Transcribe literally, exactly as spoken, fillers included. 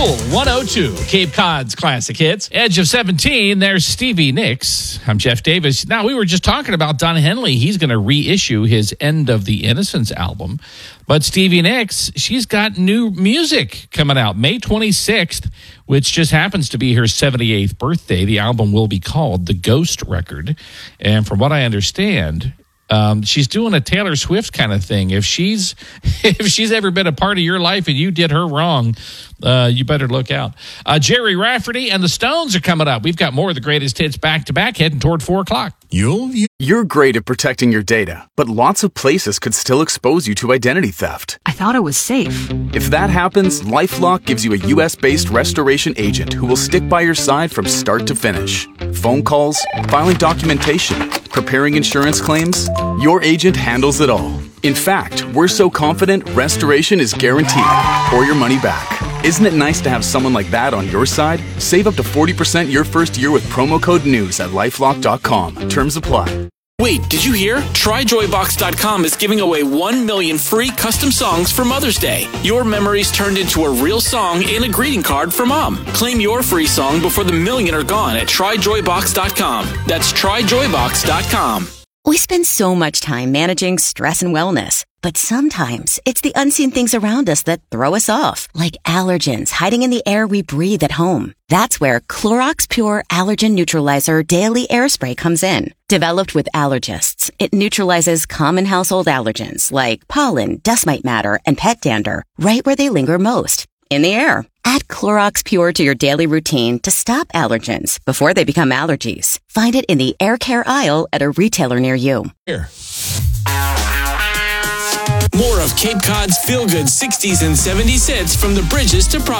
Cool one oh two, Cape Cod's classic hits. Edge of seventeen, there's Stevie Nicks. I'm Jeff Davis. Now, we were just talking about Don Henley. He's going to reissue his End of the Innocence album. But Stevie Nicks, she's got new music coming out May twenty-sixth, which just happens to be her seventy-eighth birthday. The album will be called The Ghost Record. And from what I understand, Um, she's doing a Taylor Swift kind of thing. If she's if she's ever been a part of your life and you did her wrong, uh, you better look out. Uh, Jerry Rafferty and the Stones are coming up. We've got more of the greatest hits back to back, heading toward four o'clock. You'll, you- You're great at protecting your data, but lots of places could still expose you to identity theft. I thought it was safe. If that happens, LifeLock gives you a U S-based restoration agent who will stick by your side from start to finish. Phone calls, filing documentation, preparing insurance claims, your agent handles it all. In fact, we're so confident restoration is guaranteed or your money back. Isn't it nice to have someone like that on your side? Save up to forty percent your first year with promo code NEWS at lifelock dot com. Terms apply. Wait, did you hear? Try Joy Box dot com is giving away one million free custom songs for Mother's Day. Your memories turned into a real song and a greeting card for Mom. Claim your free song before the million are gone at Try Joy Box dot com. That's Try Joy Box dot com. We spend so much time managing stress and wellness, but sometimes it's the unseen things around us that throw us off, like allergens hiding in the air we breathe at home. That's where Clorox Pure Allergen Neutralizer Daily Air Spray comes in. Developed with allergists, it neutralizes common household allergens like pollen, dust mite matter, and pet dander right where they linger most, in the air. Add Clorox Pure to your daily routine to stop allergens before they become allergies. Find it in the air care aisle at a retailer near you. Here. More of Cape Cod's feel-good sixties and seventies hits from the Bridges to Providence.